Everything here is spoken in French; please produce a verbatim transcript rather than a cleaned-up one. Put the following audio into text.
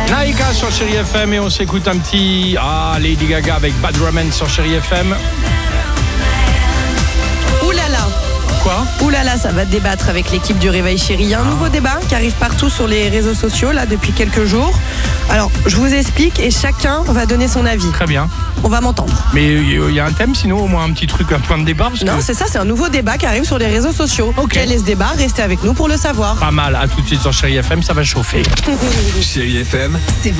Naïka sur Chérie F M et on s'écoute un petit ah Lady Gaga avec Bad Romance sur Chérie F M. Ouh là là. Quoi ? Ouh là là, ça va débattre avec l'équipe du Réveil Chérie. Il y a un Ah. nouveau débat qui arrive partout sur les réseaux sociaux là depuis quelques jours. Alors, je vous explique et chacun va donner son avis. Très bien. On va m'entendre. Mais il y a un thème sinon, au moins un petit truc, un point de départ parce Non, que c'est ça, c'est un nouveau débat qui arrive sur les réseaux sociaux. Ok. Quel est ce débat ? Restez avec nous pour le savoir. pas mal. À tout de suite sur Chérie F M, ça va chauffer. Chérie F M.